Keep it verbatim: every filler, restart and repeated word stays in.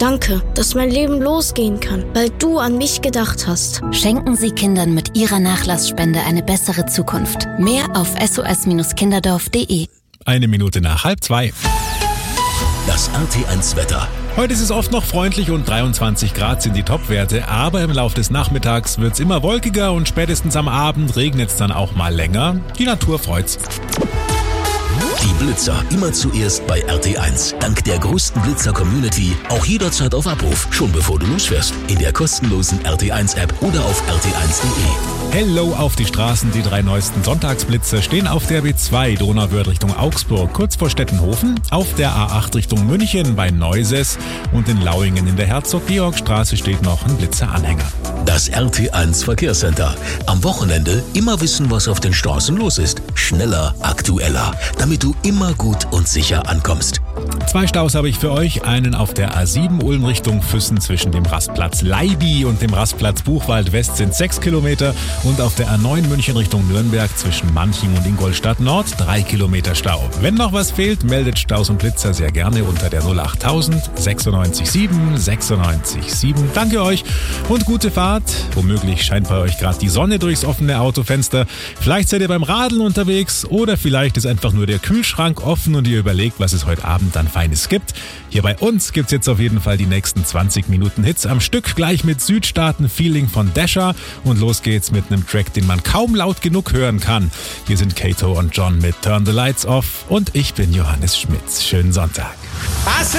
Danke, dass mein Leben losgehen kann, weil du an mich gedacht hast. Schenken Sie Kindern mit Ihrer Nachlassspende eine bessere Zukunft. Mehr auf s o s kinderdorf punkt d e. Eine Minute nach halb zwei. Das R T eins Wetter. Heute ist es oft noch freundlich und dreiundzwanzig Grad sind die Topwerte, aber im Laufe des Nachmittags wird es immer wolkiger und spätestens am Abend regnet es dann auch mal länger. Die Natur freut's. Die Blitzer immer zuerst bei R T eins. Dank der größten Blitzer-Community auch jederzeit auf Abruf, schon bevor du losfährst. In der kostenlosen R T eins App oder auf r t eins punkt d e. Hello auf die Straßen, die drei neuesten Sonntagsblitze stehen auf der B zwei Donauwörth Richtung Augsburg, kurz vor Stettenhofen, auf der A acht Richtung München bei Neuses und in Lauingen in der Herzog-Georg-Straße steht noch ein Blitzeranhänger. Das R T eins Verkehrscenter. Am Wochenende immer wissen, was auf den Straßen los ist. Schneller, aktueller, damit du immer gut und sicher ankommst. Zwei Staus habe ich für euch. Einen auf der A sieben Ulm Richtung Füssen zwischen dem Rastplatz Leibi und dem Rastplatz Buchwald West sind sechs Kilometer und auf der A neun München Richtung Nürnberg zwischen Manching und Ingolstadt Nord drei Kilometer Stau. Wenn noch was fehlt, meldet Staus und Blitzer sehr gerne unter der null acht null null sechs sieben sechs sechs sieben. Danke euch und gute Fahrt. Womöglich scheint bei euch gerade die Sonne durchs offene Autofenster. Vielleicht seid ihr beim Radeln unterwegs oder vielleicht ist einfach nur der Kühlschrank offen und ihr überlegt, was es heute Abend dann Feines gibt. Hier bei uns gibt's jetzt auf jeden Fall die nächsten zwanzig Minuten Hits am Stück, gleich mit Südstaaten-Feeling von Dasher und los geht's mit einem Track, den man kaum laut genug hören kann. Hier sind Kato und John mit Turn the Lights Off und ich bin Johannes Schmitz. Schönen Sonntag.